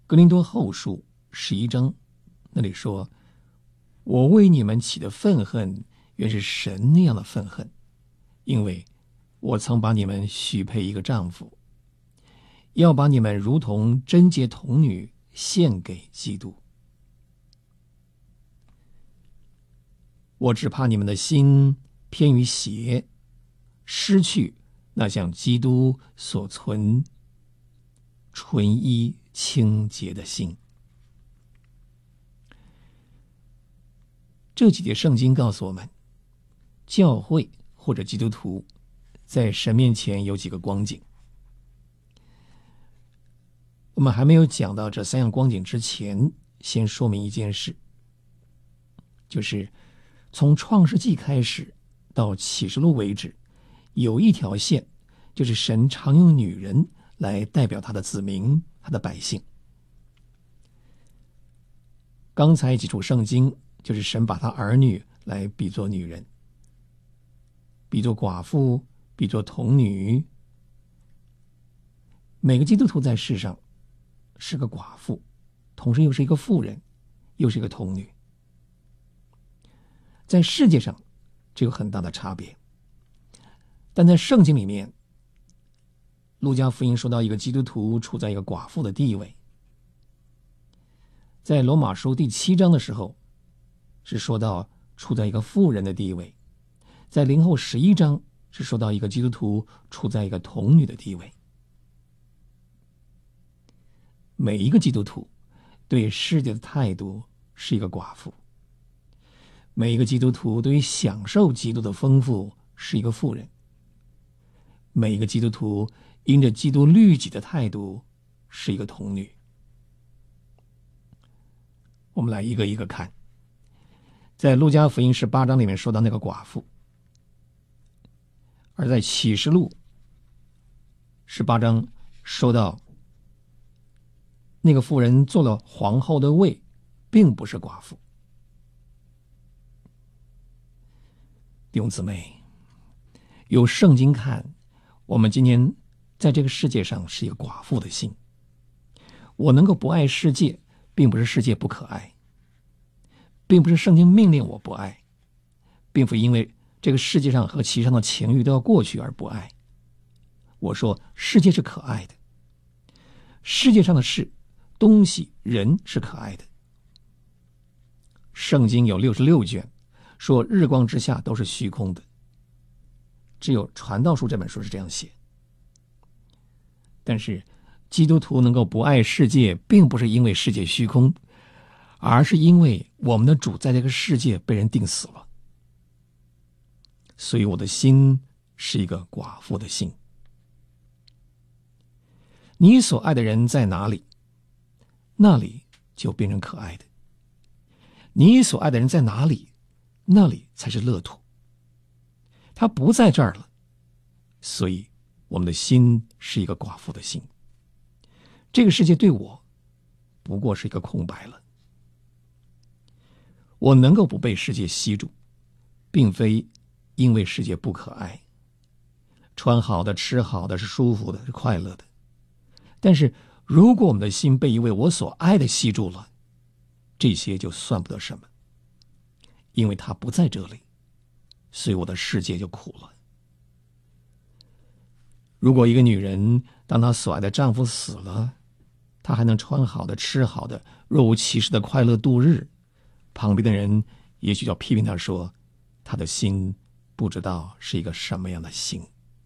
哥林多后书11章那里说，我为你们起的愤恨原是神那样的愤恨，因为我曾把你们许配一个丈夫，要把你们如同贞洁童女献给基督。我只怕你们的心偏于邪，失去那像基督所存纯一清洁的心。这几节圣经告诉我们，教会或者基督徒在神面前有几个光景。我们还没有讲到这三样光景之前，先说明一件事，就是从创世纪开始到启示录为止，有一条线，就是神常用女人来代表他的子民，他的百姓。刚才几处圣经就是神把他儿女来比作女人，比作寡妇，比作童女。每个基督徒在世上是个寡妇，同时又是一个妇人，又是一个童女。在世界上这有很大的差别，但在圣经里面，路加福音说到一个基督徒处在一个寡妇的地位。在罗马书第7章的时候是说到处在一个妇人的地位，在林后11章是说到一个基督徒处在一个童女的地位。每一个基督徒对世界的态度是一个寡妇，每一个基督徒对于享受基督的丰富是一个妇人，每一个基督徒因着基督律己的态度是一个童女。我们来一个一个看。在路加福音18章里面说到那个寡妇，而在启示录18章说到那个妇人做了皇后的位，并不是寡妇。弟兄姊妹，有圣经看，我们今天在这个世界上是一个寡妇的心。我能够不爱世界，并不是世界不可爱，并不是圣经命令我不爱，并不因为这个世界上和其上的情欲都要过去而不爱。我说世界是可爱的，世界上的事、东西、人是可爱的。圣经有66卷，说日光之下都是虚空的，只有传道书这本书是这样写。但是基督徒能够不爱世界，并不是因为世界虚空，而是因为我们的主在这个世界被人钉死了。所以我的心是一个寡妇的心。你所爱的人在哪里，那里就变成可爱的。你所爱的人在哪里，那里才是乐土。他不在这儿了，所以我们的心是一个寡妇的心。这个世界对我不过是一个空白了。我能够不被世界吸住，并非因为世界不可爱，穿好的、吃好的是舒服的，是快乐的。但是如果我们的心被一位我所爱的吸住了，这些就算不得什么，因为他不在这里，所以我的世界就苦了。如果一个女人当她所爱的丈夫死了，她还能穿好的、吃好的、若无其事的快乐度日，旁边的人也许要批评她说，她的心不知道是一个什么样的心。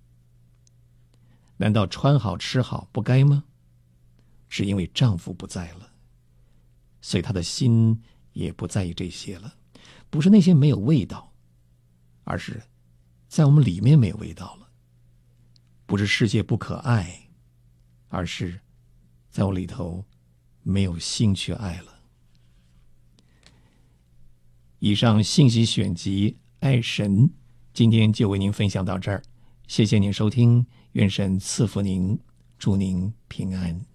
难道穿好吃好不该吗？是因为丈夫不在了，所以她的心也不在意这些了。不是那些没有味道，而是在我们里面没有味道了。不是世界不可爱，而是在我里头没有心去爱了。以上信息选集爱神，今天就为您分享到这儿，谢谢您收听，愿神赐福您，祝您平安。